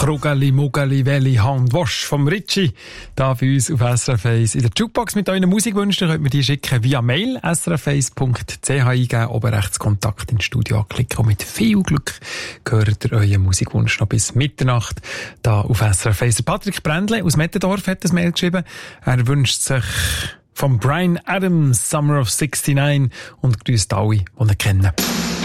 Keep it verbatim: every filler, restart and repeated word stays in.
Krogali, Mugali, Welli, Hand, Wasch vom Ritchie. Da bei uns auf S R F eins in der Jukebox mit euren Musikwünschen. Könnt ihr die schicken via Mail s r f eins punkt c h eingeben, oben rechts Kontakt ins Studio anklicken und mit viel Glück gehört ihr euren Musikwunsch noch bis Mitternacht da auf S R F eins. Patrick Brändle aus Mettendorf hat das Mail geschrieben. Er wünscht sich von Bryan Adams Summer of sixty-nine und grüßt alle, die ihn kennen.